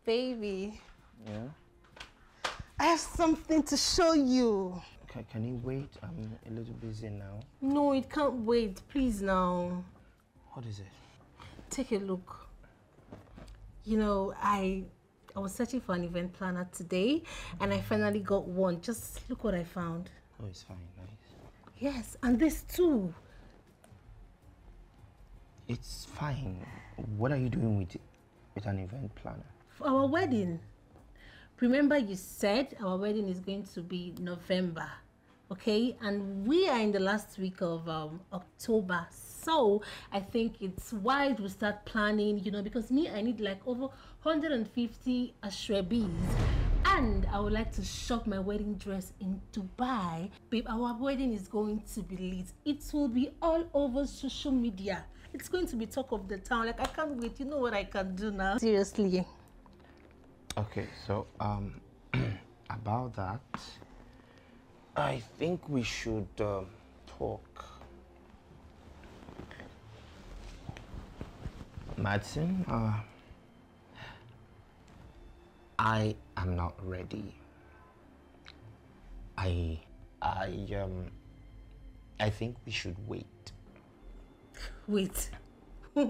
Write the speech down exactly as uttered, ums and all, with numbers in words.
Baby. Yeah? I have something to show you. Can, can you wait? I'm a little busy now. No, it can't wait. Please now. What is it? Take a look. You know, I I was searching for an event planner today and I finally got one. Just look what I found. Oh, it's fine. Nice. Yes, and this too. It's fine. What are you doing with with an event planner? For our wedding. Remember you said our wedding is going to be November, okay? And we are in the last week of um, October. So I think it's wise we start planning, you know, because me, I need like over one hundred fifty ashwebis. And I would like to shop my wedding dress in Dubai. Babe, our wedding is going to be lit. It will be all over social media. It's going to be talk of the town. Like, I can't wait. You know what I can do now? Seriously. Okay, so um, about that, I think we should um, talk. Madsen, uh, I am not ready. I, I, um, I think we should wait. Wait.